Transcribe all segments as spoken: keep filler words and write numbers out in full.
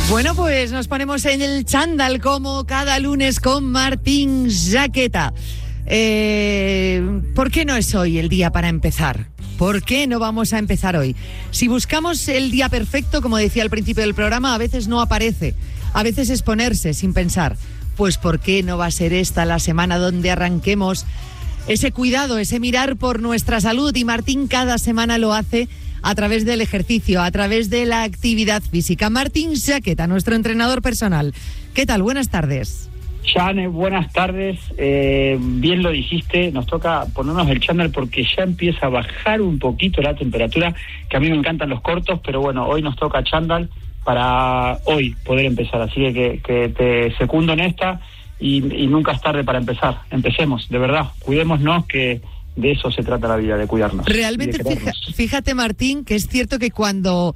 Bueno, pues nos ponemos en el chándal como cada lunes con Martín Jaqueta. Eh, ¿Por qué no es hoy el día para empezar? ¿Por qué no vamos a empezar hoy? Si buscamos el día perfecto, como decía al principio del programa, a veces no aparece. A veces es ponerse sin pensar. Pues ¿por qué no va a ser esta la semana donde arranquemos ese cuidado, ese mirar por nuestra salud? Y Martín cada semana lo hace a través del ejercicio, a través de la actividad física. Martín Jaqueta, nuestro entrenador personal. ¿Qué tal? Buenas tardes. Jane, buenas tardes. Eh, bien lo dijiste, nos toca ponernos el chándal porque ya empieza a bajar un poquito la temperatura, que a mí me encantan los cortos, pero bueno, hoy nos toca chándal para hoy poder empezar. Así que, que te secundo en esta y, y nunca es tarde para empezar. Empecemos, de verdad, cuidémonos, que de eso se trata la vida, de cuidarnos. Realmente, fija, fíjate, Martín, que es cierto que cuando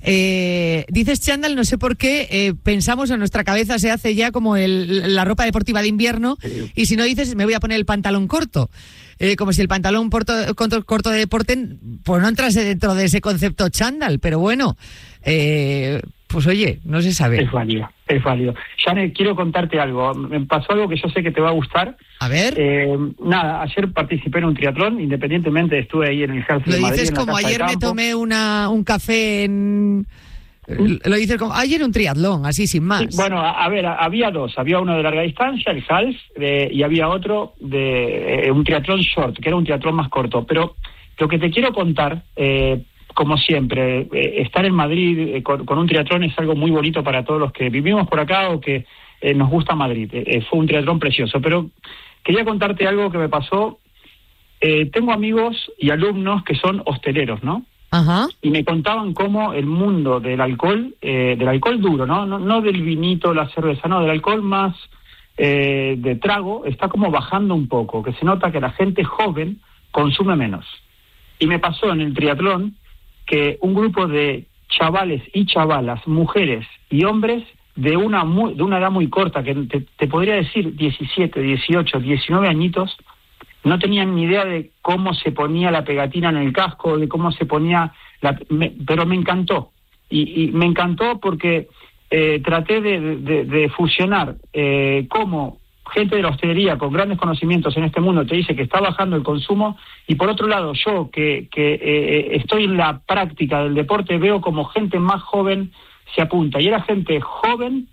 eh, dices chándal, no sé por qué, eh, pensamos en nuestra cabeza, se hace ya como el, la ropa deportiva de invierno, sí. Y si no dices, me voy a poner el pantalón corto. Eh, como si el pantalón corto, corto, corto de deporte, pues no entrase dentro de ese concepto chándal, pero bueno, eh, pues oye, no se sabe. Es válido, es válido. Jane, quiero contarte algo. Me pasó algo que yo sé que te va a gustar. A ver. Eh, nada, ayer participé en un triatlón, independientemente estuve ahí en el Ejército de Madrid. Lo dices como ayer me tomé una un café en... Lo dices como ayer un triatlón, así sin más. Sí, bueno, a, a ver, a, había dos. Había uno de larga distancia, el Hals, eh, y había otro de eh, un triatlón short, que era un triatlón más corto. Pero lo que te quiero contar... Eh, Como siempre, eh, estar en Madrid eh, con, con un triatlón es algo muy bonito para todos los que vivimos por acá o que eh, nos gusta Madrid. Eh, fue un triatlón precioso, pero quería contarte algo que me pasó. Eh, tengo amigos y alumnos que son hosteleros, ¿no? Ajá. Y me contaban cómo el mundo del alcohol, eh, del alcohol duro, ¿no? No, no del vinito, la cerveza, no, del alcohol más eh, de trago, está como bajando un poco, que se nota que la gente joven consume menos. Y me pasó en el triatlón que un grupo de chavales y chavalas, mujeres y hombres de una muy, de una edad muy corta, que te, te podría decir diecisiete, dieciocho, diecinueve añitos, no tenían ni idea de cómo se ponía la pegatina en el casco, de cómo se ponía, la, me, pero me encantó. Y, y me encantó porque eh, traté de, de, de fusionar eh, cómo gente de la hostelería con grandes conocimientos en este mundo te dice que está bajando el consumo, y por otro lado yo que, que eh, estoy en la práctica del deporte veo como gente más joven se apunta, y era gente joven,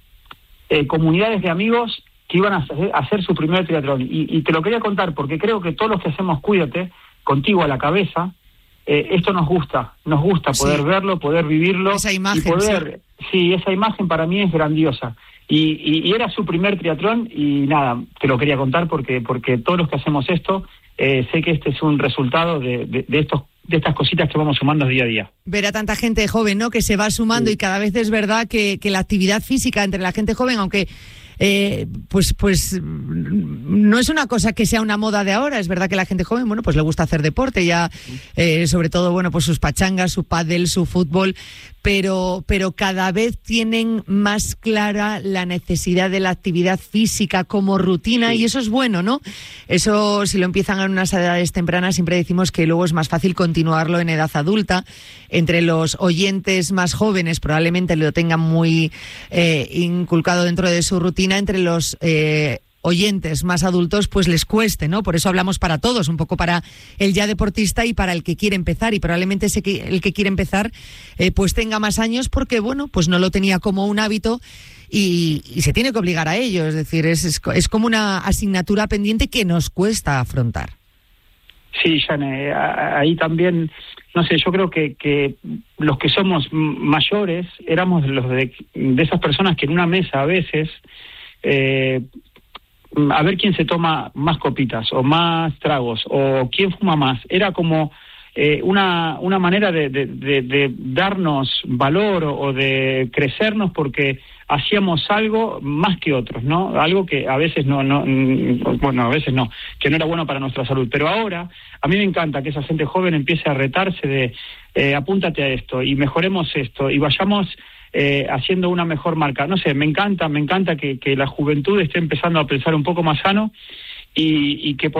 eh, comunidades de amigos que iban a hacer, a hacer su primer triatlón, y, y te lo quería contar porque creo que todos los que hacemos Cuídate, contigo a la cabeza, eh, esto nos gusta, nos gusta poder sí. verlo, poder vivirlo, esa imagen, y poder, sí. sí, esa imagen para mí es grandiosa. Y, y, y era su primer triatlón y nada, te lo quería contar porque porque todos los que hacemos esto, eh, sé que este es un resultado de, de, de estos de estas cositas que vamos sumando día a día. Ver a tanta gente joven, ¿no?, que se va sumando, sí. Y cada vez es verdad que, que la actividad física entre la gente joven, aunque eh, pues pues no es una cosa que sea una moda de ahora, es verdad que la gente joven, bueno, pues le gusta hacer deporte, ya eh, sobre todo, bueno, pues sus pachangas, su pádel, su fútbol, pero pero cada vez tienen más clara la necesidad de la actividad física como rutina, sí. Y eso es bueno, ¿no? Eso, si lo empiezan en unas edades tempranas, siempre decimos que luego es más fácil continuarlo en edad adulta. Entre los oyentes más jóvenes probablemente lo tengan muy eh, inculcado dentro de su rutina, entre los eh, oyentes más adultos pues les cueste, ¿no? Por eso hablamos para todos, un poco para el ya deportista y para el que quiere empezar, y probablemente ese que, el que quiere empezar eh, pues tenga más años porque, bueno, pues no lo tenía como un hábito y, y se tiene que obligar a ello, es decir, es, es, es como una asignatura pendiente que nos cuesta afrontar. Sí, Jane, ahí también, no sé, yo creo que, que los que somos mayores éramos los de, de esas personas que en una mesa a veces, eh, a ver quién se toma más copitas o más tragos o quién fuma más, era como eh, una una manera de, de, de, de darnos valor o, o de crecernos porque hacíamos algo más que otros, ¿no? Algo que a veces no, no, bueno, a veces no, que no era bueno para nuestra salud. Pero ahora, a mí me encanta que esa gente joven empiece a retarse de, eh, apúntate a esto y mejoremos esto y vayamos eh, haciendo una mejor marca. No sé, me encanta, me encanta que, que la juventud esté empezando a pensar un poco más sano y, y que por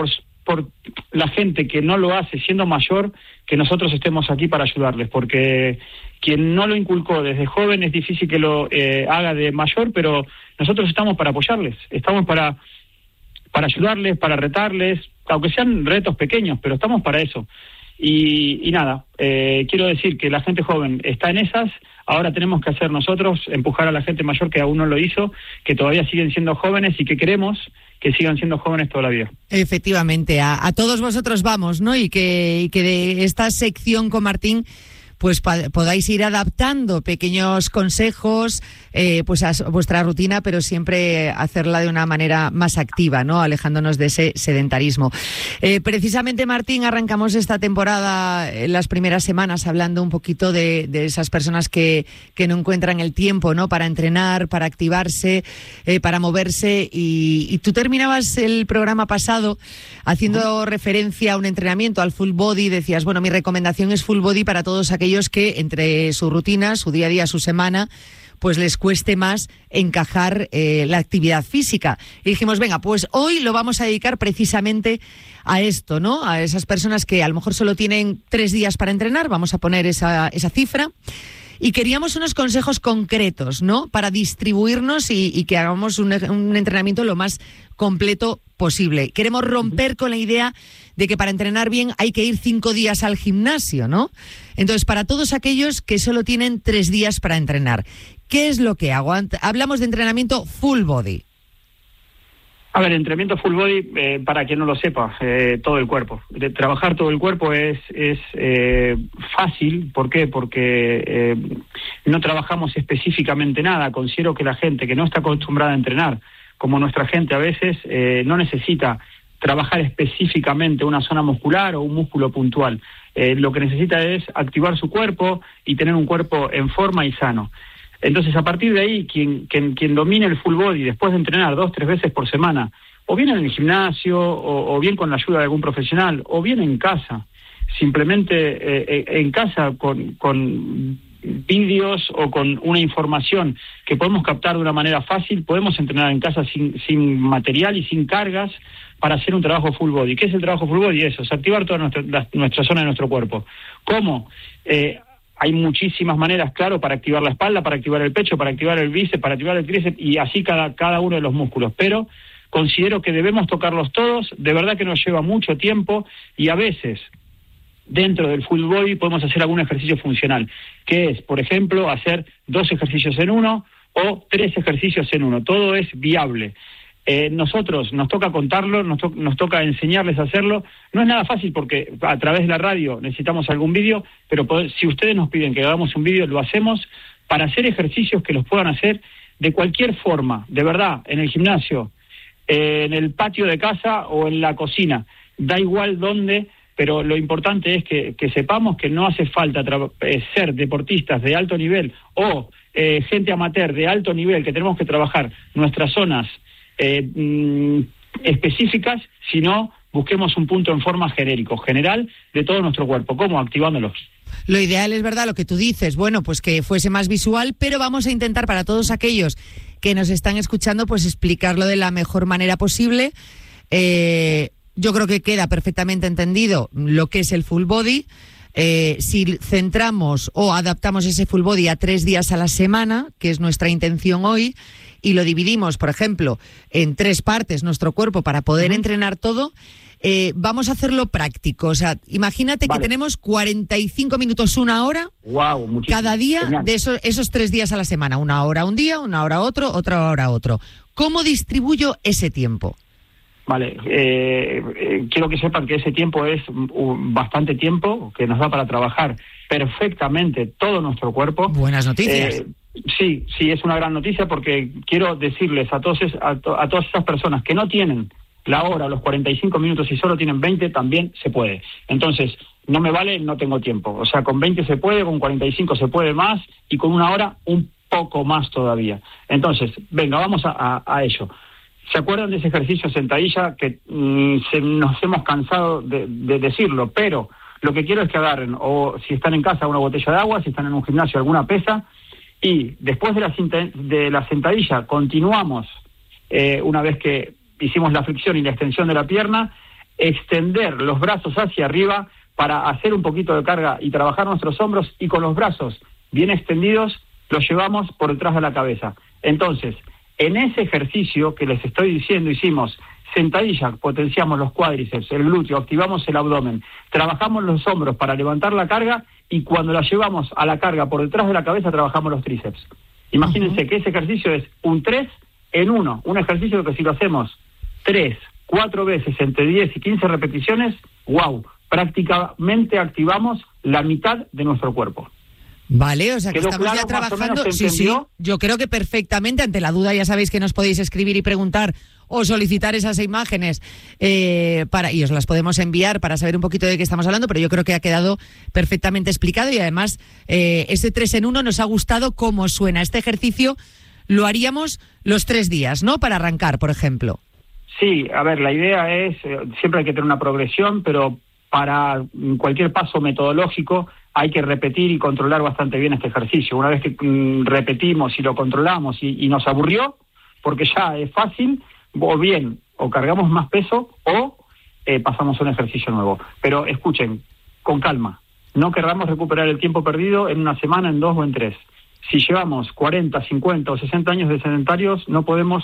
por la gente que no lo hace siendo mayor que nosotros estemos aquí para ayudarles, porque quien no lo inculcó desde joven es difícil que lo eh, haga de mayor, pero nosotros estamos para apoyarles, estamos para, para ayudarles, para retarles, aunque sean retos pequeños, pero estamos para eso. Y, y nada, eh, quiero decir que la gente joven está en esas. Ahora tenemos que hacer nosotros, empujar a la gente mayor que aún no lo hizo, que todavía siguen siendo jóvenes y que queremos que sigan siendo jóvenes toda la vida. Efectivamente, a, a todos vosotros vamos, ¿no? Y que, y que de esta sección con Martín pues pa- podáis ir adaptando pequeños consejos eh, pues a vuestra rutina, pero siempre hacerla de una manera más activa, ¿no? Alejándonos de ese sedentarismo. Eh, precisamente, Martín, arrancamos esta temporada en las primeras semanas hablando un poquito de, de esas personas que, que no encuentran el tiempo, ¿no? Para entrenar, para activarse, eh, para moverse, y, y tú terminabas el programa pasado haciendo referencia a un entrenamiento, al full body. Decías, bueno, mi recomendación es full body para todos aquellos que entre su rutina, su día a día, su semana, pues les cueste más encajar eh, la actividad física. Y dijimos, venga, pues hoy lo vamos a dedicar precisamente a esto, ¿no? A esas personas que a lo mejor solo tienen tres días para entrenar, vamos a poner esa, esa cifra. Y queríamos unos consejos concretos, ¿no? Para distribuirnos y, y que hagamos un, un entrenamiento lo más completo posible. Queremos romper con la idea de que para entrenar bien hay que ir cinco días al gimnasio, ¿no? Entonces, para todos aquellos que solo tienen tres días para entrenar, ¿qué es lo que hago? Hablamos de entrenamiento full body. A ver, entrenamiento full body, eh, para quien no lo sepa, eh, todo el cuerpo. De trabajar todo el cuerpo es es eh, fácil. ¿Por qué? Porque eh, no trabajamos específicamente nada. Considero que la gente que no está acostumbrada a entrenar, como nuestra gente a veces, eh, no necesita trabajar específicamente una zona muscular o un músculo puntual. Eh, lo que necesita es activar su cuerpo y tener un cuerpo en forma y sano. Entonces, a partir de ahí, quien, quien, quien domine el full body después de entrenar dos, tres veces por semana, o bien en el gimnasio, o, o bien con la ayuda de algún profesional, o bien en casa, simplemente eh, en casa con, con vídeos o con una información que podemos captar de una manera fácil, podemos entrenar en casa sin, sin material y sin cargas para hacer un trabajo full body. ¿Qué es el trabajo full body? Eso, es activar toda nuestra, la, nuestra zona de nuestro cuerpo. ¿Cómo? Eh, Hay muchísimas maneras, claro, para activar la espalda, para activar el pecho, para activar el bíceps, para activar el tríceps y así cada, cada uno de los músculos. Pero considero que debemos tocarlos todos, de verdad que nos lleva mucho tiempo y a veces dentro del full body podemos hacer algún ejercicio funcional, que es, por ejemplo, hacer dos ejercicios en uno o tres ejercicios en uno. Todo es viable. Eh, nosotros nos toca contarlo, nos, to- nos toca enseñarles a hacerlo. No es nada fácil porque a través de la radio necesitamos algún vídeo, pero poder, si ustedes nos piden que hagamos un vídeo, lo hacemos para hacer ejercicios que los puedan hacer de cualquier forma, de verdad, en el gimnasio, eh, en el patio de casa o en la cocina, da igual dónde, pero lo importante es que, que sepamos que no hace falta tra- eh, ser deportistas de alto nivel o eh, gente amateur de alto nivel, que tenemos que trabajar nuestras zonas Eh, mm, específicas, sino busquemos un punto en forma genérico, general, de todo nuestro cuerpo. ¿Cómo? Activándolos. Lo ideal es, verdad, lo que tú dices, bueno, pues que fuese más visual, pero vamos a intentar para todos aquellos que nos están escuchando, pues explicarlo de la mejor manera posible. Eh, yo creo que queda perfectamente entendido lo que es el full body. Eh, si centramos o adaptamos ese full body a tres días a la semana, que es nuestra intención hoy, y lo dividimos, por ejemplo, en tres partes nuestro cuerpo para poder uh-huh. entrenar todo, eh, vamos a hacerlo práctico. O sea, imagínate vale. que tenemos cuarenta y cinco minutos, una hora, wow, muchísimo. Cada día Genial. de esos, esos tres días a la semana. Una hora un día, una hora otro, otra hora otro. ¿Cómo distribuyo ese tiempo? Vale, eh, eh, quiero que sepan que ese tiempo es uh, bastante tiempo que nos da para trabajar perfectamente todo nuestro cuerpo. Buenas noticias. Eh, sí, sí, es una gran noticia porque quiero decirles a todos a, to, a todas esas personas que no tienen la hora, los cuarenta y cinco minutos y solo tienen veinte, también se puede. Entonces, no me vale, no tengo tiempo. O sea, con veinte se puede, con cuarenta y cinco se puede más y con una hora un poco más todavía. Entonces, venga, vamos a, a, a ello. ¿Se acuerdan de ese ejercicio sentadilla que mmm, se, nos hemos cansado de, de decirlo? Pero lo que quiero es que agarren, o si están en casa, una botella de agua, si están en un gimnasio, alguna pesa, y después de la, de la sentadilla continuamos, eh, una vez que hicimos la flexión y la extensión de la pierna, extender los brazos hacia arriba para hacer un poquito de carga y trabajar nuestros hombros, y con los brazos bien extendidos los llevamos por detrás de la cabeza. Entonces, en ese ejercicio que les estoy diciendo, hicimos sentadilla, potenciamos los cuádriceps, el glúteo, activamos el abdomen, trabajamos los hombros para levantar la carga, y cuando la llevamos a la carga por detrás de la cabeza trabajamos los tríceps. Imagínense uh-huh. que ese ejercicio es un tres en uno, un ejercicio que si lo hacemos tres, cuatro veces entre diez y quince repeticiones, wow, prácticamente activamos la mitad de nuestro cuerpo. Vale, o sea que estamos claro, ya trabajando. Sí, sí, yo creo que perfectamente. Ante la duda ya sabéis que nos podéis escribir y preguntar o solicitar esas imágenes eh, para y os las podemos enviar para saber un poquito de qué estamos hablando, pero yo creo que ha quedado perfectamente explicado, y además eh, ese tres en uno nos ha gustado cómo suena. Este ejercicio lo haríamos los tres días, ¿no? Para arrancar, por ejemplo. Sí, a ver, la idea es, eh, siempre hay que tener una progresión, pero para cualquier paso metodológico hay que repetir y controlar bastante bien este ejercicio. Una vez que mm, repetimos y lo controlamos y, y nos aburrió, porque ya es fácil, o bien, o cargamos más peso, o eh, pasamos a un ejercicio nuevo. Pero escuchen, con calma, no querramos recuperar el tiempo perdido en una semana, en dos o en tres. Si llevamos cuarenta, cincuenta o sesenta años de sedentarios, no podemos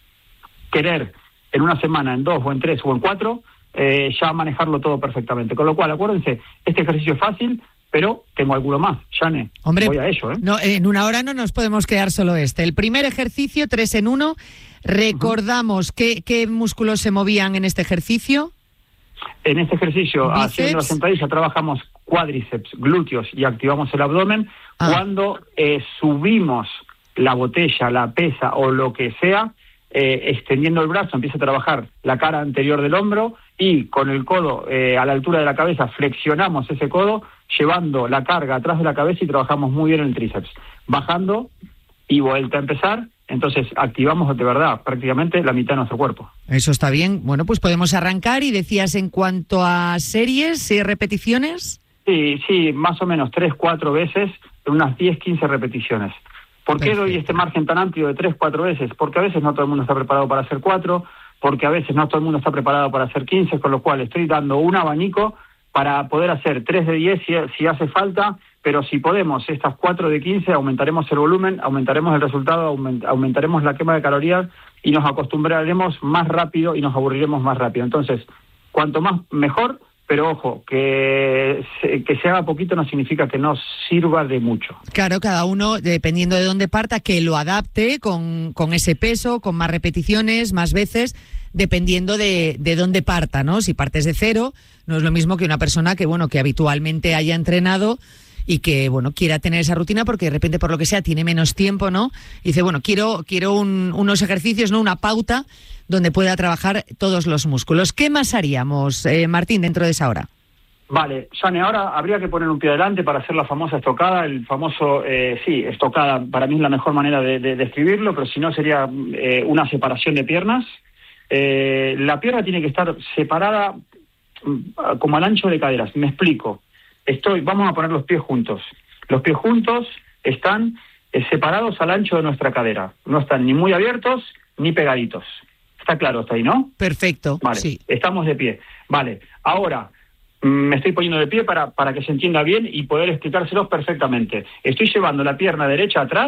querer en una semana, en dos o en tres o en cuatro, eh, ya manejarlo todo perfectamente. Con lo cual, acuérdense, este ejercicio es fácil, pero tengo alguno más, Jane. Hombre, voy a ello, ¿eh? No, en una hora no nos podemos quedar solo este. El primer ejercicio, tres en uno. Recordamos, uh-huh. ¿qué, qué músculos se movían en este ejercicio? En este ejercicio, ¿Bíceps? Haciendo la sentadilla, trabajamos cuádriceps, glúteos y activamos el abdomen. Ah. Cuando eh, subimos la botella, la pesa o lo que sea, eh, extendiendo el brazo, empieza a trabajar la cara anterior del hombro, y con el codo eh, a la altura de la cabeza flexionamos ese codo, llevando la carga atrás de la cabeza, y trabajamos muy bien el tríceps. Bajando y vuelta a empezar, entonces activamos de verdad prácticamente la mitad de nuestro cuerpo. Eso está bien. Bueno, pues podemos arrancar. Y decías, en cuanto a series y repeticiones. Sí, sí, más o menos tres, cuatro veces, unas diez, quince repeticiones. ¿Por qué doy este margen tan amplio de tres, cuatro veces? Porque a veces no todo el mundo está preparado para hacer cuatro, porque a veces no todo el mundo está preparado para hacer quince, con lo cual estoy dando un abanico para poder hacer tres de diez si, si hace falta, pero si podemos estas cuatro de quince, aumentaremos el volumen, aumentaremos el resultado, aument, aumentaremos la quema de calorías, y nos acostumbraremos más rápido y nos aburriremos más rápido. Entonces, cuanto más mejor, pero ojo, que se, que se haga poquito no significa que no sirva de mucho. Claro, cada uno, dependiendo de dónde parta, que lo adapte con, con ese peso, con más repeticiones, más veces, dependiendo de, de dónde parta, ¿no? Si partes de cero, no es lo mismo que una persona que, bueno, que habitualmente haya entrenado y que, bueno, quiera tener esa rutina porque de repente, por lo que sea, tiene menos tiempo, ¿no? Y dice, bueno, quiero quiero un, unos ejercicios, ¿no? Una pauta donde pueda trabajar todos los músculos. ¿Qué más haríamos, eh, Martín, dentro de esa hora? Vale, Jane, ahora habría que poner un pie adelante para hacer la famosa estocada, el famoso, eh, sí, estocada, para mí es la mejor manera de, de describirlo, pero si no sería eh, una separación de piernas. Eh, la pierna tiene que estar separada como al ancho de caderas. Me explico. Estoy, vamos a poner los pies juntos. Los pies juntos están eh, separados al ancho de nuestra cadera. No están ni muy abiertos ni pegaditos. Está claro hasta ahí, ¿no? Perfecto. Vale, sí. Estamos de pie. Vale, ahora me estoy poniendo de pie para, para que se entienda bien y poder explicárselos perfectamente. Estoy llevando la pierna derecha atrás.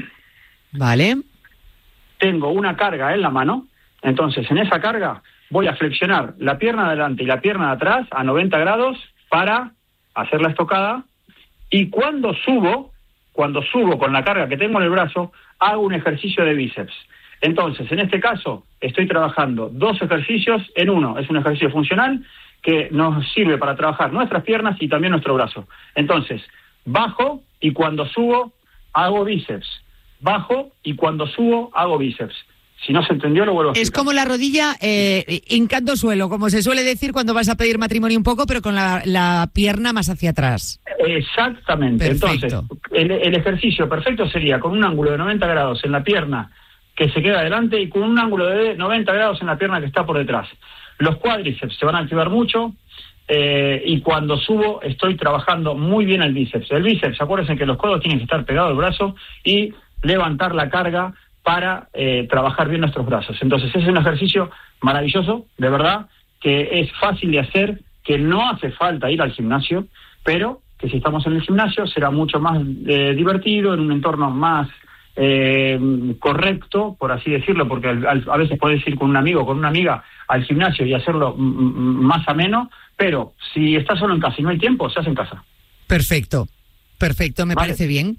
Vale. Tengo una carga en la mano. Entonces, en esa carga voy a flexionar la pierna de adelante y la pierna de atrás a noventa grados para hacer la estocada, y cuando subo, cuando subo con la carga que tengo en el brazo, hago un ejercicio de bíceps. Entonces, en este caso, estoy trabajando dos ejercicios en uno. Es un ejercicio funcional que nos sirve para trabajar nuestras piernas y también nuestro brazo. Entonces, bajo y cuando subo, hago bíceps. Bajo y cuando subo, hago bíceps. Si no se entendió, lo vuelvo a explicar. Es como la rodilla eh, hincando suelo, como se suele decir cuando vas a pedir matrimonio un poco, pero con la, la pierna más hacia atrás. Exactamente. Perfecto. Entonces, el, el ejercicio perfecto sería con un ángulo de noventa grados en la pierna que se queda adelante y con un ángulo de noventa grados en la pierna que está por detrás. Los cuádriceps se van a activar mucho eh, y cuando subo estoy trabajando muy bien el bíceps. El bíceps, acuérdense que los codos tienen que estar pegados al brazo y levantar la carga para eh, trabajar bien nuestros brazos. Entonces, ese es un ejercicio maravilloso, de verdad, que es fácil de hacer, que no hace falta ir al gimnasio, pero que si estamos en el gimnasio será mucho más eh, divertido, en un entorno más eh, correcto, por así decirlo, porque al, al, a veces puedes ir con un amigo o con una amiga al gimnasio y hacerlo m- m- más ameno, pero si estás solo en casa y no hay tiempo, se hace en casa. Perfecto, perfecto, me vale. parece bien.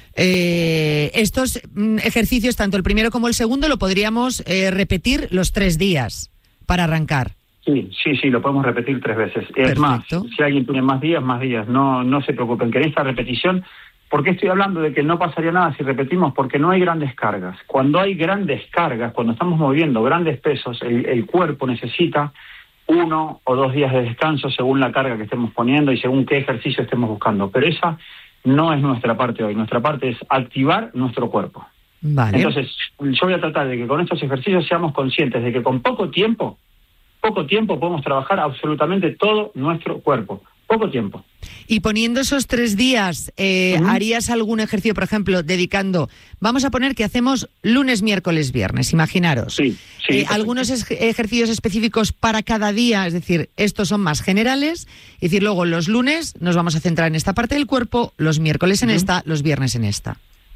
Eh, estos mm, ejercicios, tanto el primero como el segundo, lo podríamos eh, repetir los tres días para arrancar. Sí, sí, sí, lo podemos repetir tres veces. Es Perfecto. Más, si alguien tiene más días, más días. No, no se preocupen, que en esta repetición, ¿por qué estoy hablando de que no pasaría nada si repetimos? Porque no hay grandes cargas. Cuando hay grandes cargas, cuando estamos moviendo grandes pesos, el, el cuerpo necesita uno o dos días de descanso según la carga que estemos poniendo y según qué ejercicio estemos buscando. Pero esa no es nuestra parte hoy. Nuestra parte es activar nuestro cuerpo. Vale. Entonces, yo voy a tratar de que con estos ejercicios seamos conscientes de que con poco tiempo, poco tiempo podemos trabajar absolutamente todo nuestro cuerpo. Poco tiempo. Y poniendo esos tres días, eh, uh-huh. ¿harías algún ejercicio, por ejemplo, dedicando, vamos a poner que hacemos lunes, miércoles, viernes, imaginaros? Sí, sí. Eh, algunos es- ejercicios específicos para cada día, es decir, estos son más generales, es decir, luego los lunes nos vamos a centrar en esta parte del cuerpo, los miércoles en uh-huh. esta, los viernes en esta.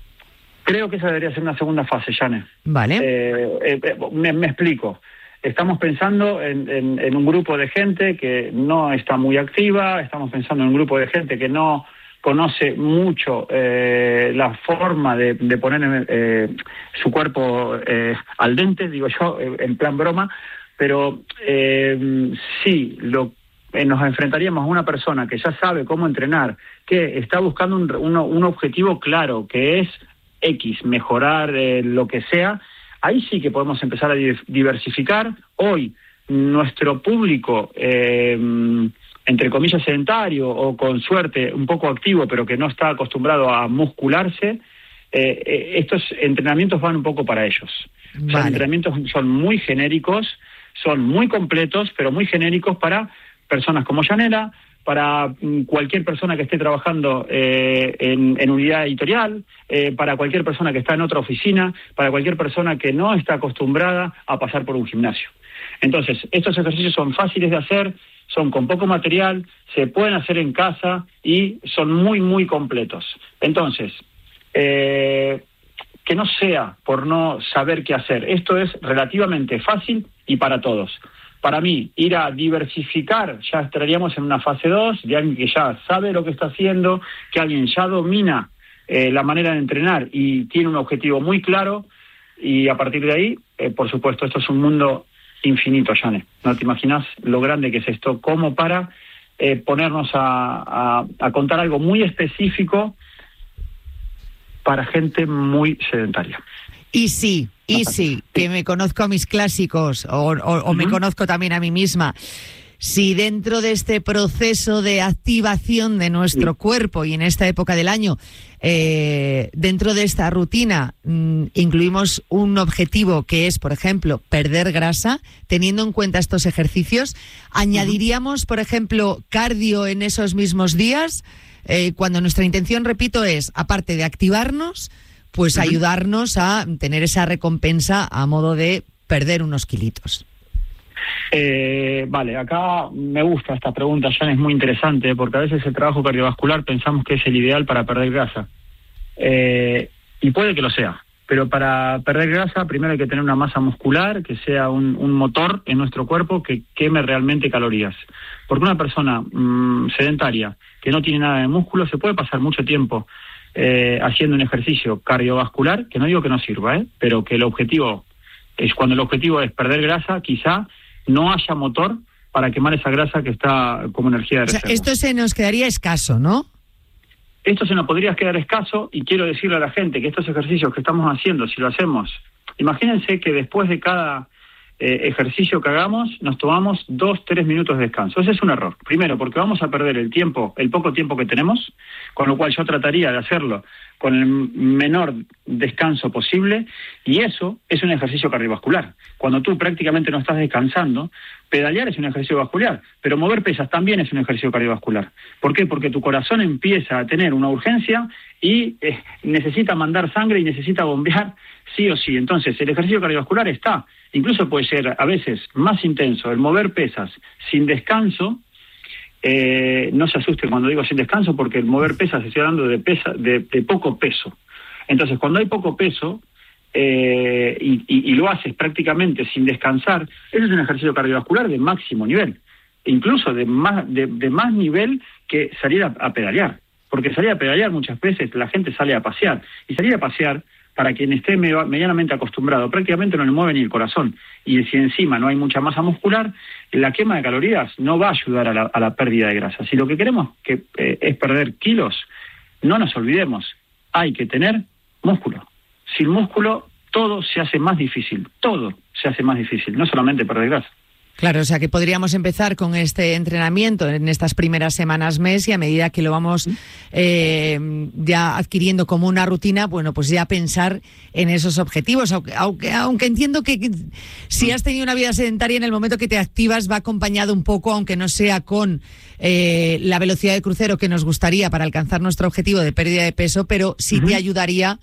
Creo que esa debería ser una segunda fase, Jane. Vale. Eh, eh, me, me explico. Estamos pensando en, en, en un grupo de gente que no está muy activa, estamos pensando en un grupo de gente que no conoce mucho eh, la forma de, de poner eh, su cuerpo eh, al dente, digo yo, en plan broma, pero eh, sí, lo, eh, nos enfrentaríamos a una persona que ya sabe cómo entrenar, que está buscando un, un, un objetivo claro, que es X, mejorar eh, lo que sea. Ahí sí que podemos empezar a diversificar. Hoy nuestro público, eh, entre comillas sedentario o con suerte un poco activo, pero que no está acostumbrado a muscularse, eh, eh, estos entrenamientos van un poco para ellos. Vale. Los entrenamientos son muy genéricos, son muy completos, pero muy genéricos para personas como Yanela, para cualquier persona que esté trabajando eh, en, en unidad editorial, eh, para cualquier persona que está en otra oficina, para cualquier persona que no está acostumbrada a pasar por un gimnasio. Entonces, estos ejercicios son fáciles de hacer, son con poco material, se pueden hacer en casa y son muy, muy completos. Entonces, eh, que no sea por no saber qué hacer. Esto es relativamente fácil y para todos. Para mí, ir a diversificar, ya estaríamos en una fase dos, de alguien que ya sabe lo que está haciendo, que alguien ya domina eh, la manera de entrenar y tiene un objetivo muy claro, y a partir de ahí, eh, por supuesto, esto es un mundo infinito, Jane. No te imaginas lo grande que es esto, como para eh, ponernos a, a, a contar algo muy específico para gente muy sedentaria. Y sí, y sí, que me conozco a mis clásicos o, o, o uh-huh. me conozco también a mí misma. Si dentro de este proceso de activación de nuestro sí. cuerpo y en esta época del año, eh, dentro de esta rutina mmm, incluimos un objetivo que es, por ejemplo, perder grasa, teniendo en cuenta estos ejercicios, ¿añadiríamos, uh-huh. por ejemplo, cardio en esos mismos días? Eh, cuando nuestra intención, repito, es, aparte de activarnos, pues uh-huh. ayudarnos a tener esa recompensa a modo de perder unos kilitos. Eh, vale, acá me gusta esta pregunta, Jan, es muy interesante, porque a veces el trabajo cardiovascular pensamos que es el ideal para perder grasa. Eh, y puede que lo sea, pero para perder grasa primero hay que tener una masa muscular, que sea un, un motor en nuestro cuerpo que queme realmente calorías. Porque una persona mmm, sedentaria, que no tiene nada de músculo, se puede pasar mucho tiempo Eh, haciendo un ejercicio cardiovascular, que no digo que no sirva, ¿eh? pero que el objetivo es, cuando el objetivo es perder grasa, quizá no haya motor para quemar esa grasa que está como energía de reserva. O sea, esto se nos quedaría escaso, ¿no? Esto se nos podría quedar escaso, y quiero decirle a la gente que estos ejercicios que estamos haciendo, si lo hacemos, imagínense que después de cada eh, ejercicio que hagamos, nos tomamos dos, tres minutos de descanso. Ese es un error. Primero, porque vamos a perder el tiempo, el poco tiempo que tenemos, con lo cual yo trataría de hacerlo con el menor descanso posible, y eso es un ejercicio cardiovascular. Cuando tú prácticamente no estás descansando, pedalear es un ejercicio vascular, pero mover pesas también es un ejercicio cardiovascular. ¿Por qué? Porque tu corazón empieza a tener una urgencia y eh, necesita mandar sangre y necesita bombear sí o sí. Entonces, el ejercicio cardiovascular está, incluso puede ser a veces más intenso, el mover pesas sin descanso. Eh, no se asusten cuando digo sin descanso, porque el mover pesas estoy hablando de, pesa, de, de poco peso. Entonces, cuando hay poco peso eh, y, y, y lo haces prácticamente sin descansar, ese es un ejercicio cardiovascular de máximo nivel, incluso de más, de, de más nivel que salir a, a pedalear. Porque salir a pedalear muchas veces la gente sale a pasear, y salir a pasear, para quien esté medianamente acostumbrado, prácticamente no le mueve ni el corazón. Y si encima no hay mucha masa muscular, la quema de calorías no va a ayudar a la, a la pérdida de grasa. Si lo que queremos que, eh, es perder kilos, no nos olvidemos, hay que tener músculo. Sin músculo todo se hace más difícil, todo se hace más difícil, no solamente perder grasa. Claro, o sea que podríamos empezar con este entrenamiento en estas primeras semanas, mes, y a medida que lo vamos eh, ya adquiriendo como una rutina, bueno, pues ya pensar en esos objetivos. Aunque, aunque, aunque entiendo que si has tenido una vida sedentaria, en el momento que te activas va acompañado un poco, aunque no sea con eh, la velocidad de crucero que nos gustaría para alcanzar nuestro objetivo de pérdida de peso, pero sí uh-huh. te ayudaría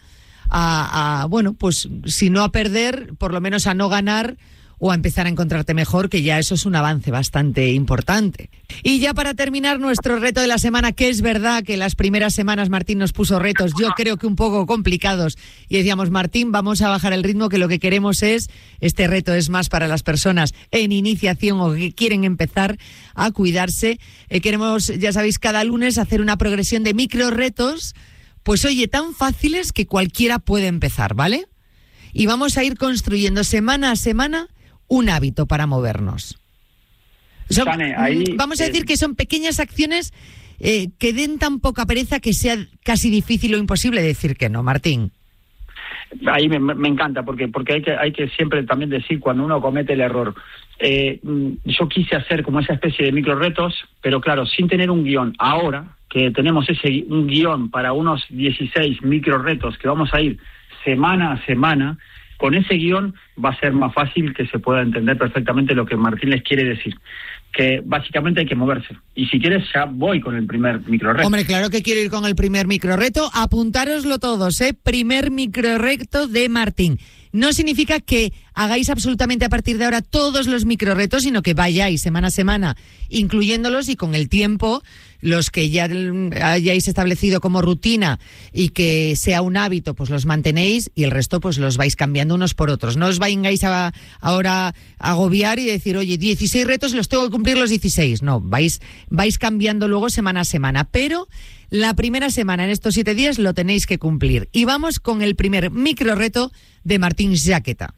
a, a, bueno, pues si no a perder, por lo menos a no ganar, o a empezar a encontrarte mejor, que ya eso es un avance bastante importante. Y ya para terminar, nuestro reto de la semana, que es verdad que las primeras semanas Martín nos puso retos, yo creo que un poco complicados, y decíamos, Martín, vamos a bajar el ritmo, que lo que queremos es, este reto es más para las personas en iniciación o que quieren empezar a cuidarse. Eh, queremos, ya sabéis, cada lunes hacer una progresión de micro retos, pues oye, tan fáciles que cualquiera puede empezar, ¿vale? Y vamos a ir construyendo semana a semana un hábito para movernos. Son, Sane, ahí, vamos a decir eh, que son pequeñas acciones eh, que den tan poca pereza que sea casi difícil o imposible decir que no, Martín. Ahí me, me encanta, porque porque hay que hay que siempre también decir cuando uno comete el error. Eh, yo quise hacer como esa especie de micro retos, pero claro, sin tener un guión. Ahora que tenemos ese un guión para unos dieciséis micro retos que vamos a ir semana a semana, con ese guión va a ser más fácil que se pueda entender perfectamente lo que Martín les quiere decir. Que básicamente hay que moverse. Y si quieres, ya voy con el primer microreto. Hombre, claro que quiero ir con el primer microreto. Apuntároslo todos, ¿eh? Primer microreto de Martín. No significa que hagáis absolutamente a partir de ahora todos los microretos, sino que vayáis semana a semana incluyéndolos, y con el tiempo los que ya hayáis establecido como rutina y que sea un hábito, pues los mantenéis, y el resto pues los vais cambiando unos por otros. No os vayáis a, ahora a agobiar y decir, oye, dieciséis retos los tengo que cumplir los dieciséis. No, vais, vais cambiando luego semana a semana, pero la primera semana en estos siete días lo tenéis que cumplir. Y vamos con el primer micro reto de Martín Jaqueta.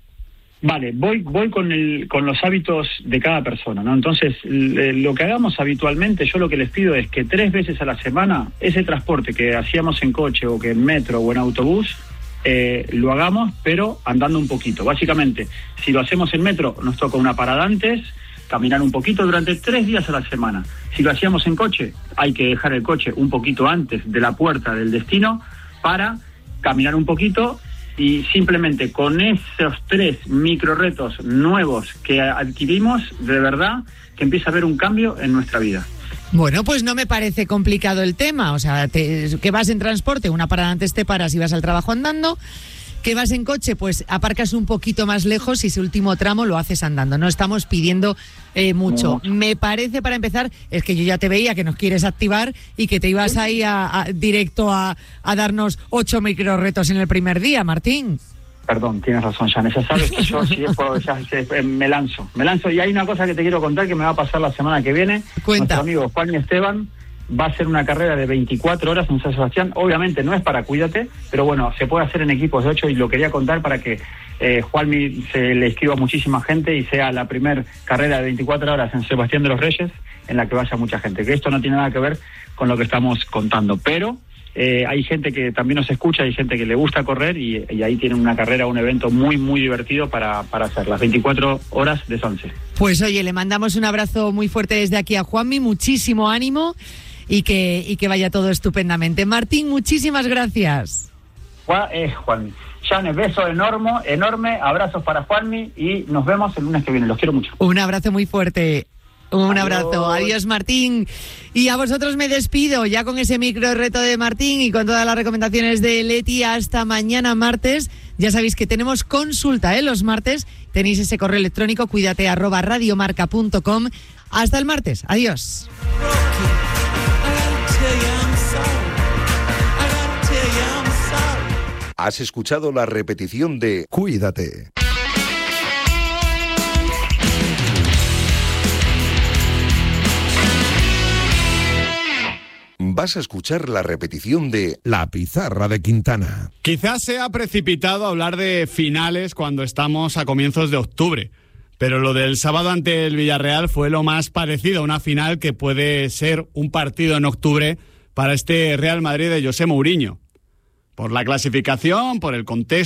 Vale, voy voy con el con los hábitos de cada persona, ¿no? Entonces, le, lo que hagamos habitualmente, yo lo que les pido es que tres veces a la semana, ese transporte que hacíamos en coche o que en metro o en autobús, eh, lo hagamos, pero andando un poquito. Básicamente, si lo hacemos en metro, nos toca una parada antes, caminar un poquito durante tres días a la semana. Si lo hacíamos en coche, hay que dejar el coche un poquito antes de la puerta del destino para caminar un poquito. Y simplemente con esos tres micro retos nuevos que adquirimos, de verdad que empieza a haber un cambio en nuestra vida. Bueno, pues no me parece complicado el tema. O sea, te, que vas en transporte, una parada antes te paras y vas al trabajo andando. Que vas en coche, pues aparcas un poquito más lejos y ese último tramo lo haces andando. No estamos pidiendo eh, mucho. No. Me parece, para empezar, es que yo ya te veía que nos quieres activar y que te ibas ahí a, a, directo a, a darnos ocho micro retos en el primer día, Martín. Perdón, tienes razón, Janes. Ya sabes que yo si es por, ya, ya, me lanzo. Me lanzo y hay una cosa que te quiero contar que me va a pasar la semana que viene. Cuenta. Nuestro amigo Juan y Esteban va a hacer una carrera de veinticuatro horas en San Sebastián. Obviamente no es para Cuídate, pero bueno, se puede hacer en equipos de ocho y lo quería contar para que eh, Juanmi se le escriba a muchísima gente y sea la primer carrera de veinticuatro horas en Sebastián de los Reyes en la que vaya mucha gente. Que esto no tiene nada que ver con lo que estamos contando, pero eh, hay gente que también nos escucha, hay gente que le gusta correr y, y ahí tienen una carrera, un evento muy, muy divertido para, para hacer las veinticuatro horas de Sanse. Pues oye, le mandamos un abrazo muy fuerte desde aquí a Juanmi, muchísimo ánimo. y que, y que vaya todo estupendamente. Martín, muchísimas gracias. Juan, eh, Juan. Jane, beso enorme, enorme, abrazos para Juanmi y nos vemos el lunes que viene. Los quiero mucho. Un abrazo muy fuerte. Un Adiós. abrazo. Adiós, Martín. Y a vosotros me despido ya con ese micro reto de Martín y con todas las recomendaciones de Leti. Hasta mañana martes. Ya sabéis que tenemos consulta, ¿eh? Los martes tenéis ese correo electrónico, cuídate arroba radiomarca punto com. Hasta el martes. Adiós. Has escuchado la repetición de Cuídate. Vas a escuchar la repetición de La Pizarra de Quintana. Quizás sea precipitado hablar de finales cuando estamos a comienzos de octubre, pero lo del sábado ante el Villarreal fue lo más parecido a una final que puede ser un partido en octubre para este Real Madrid de José Mourinho. Por la clasificación, por el contexto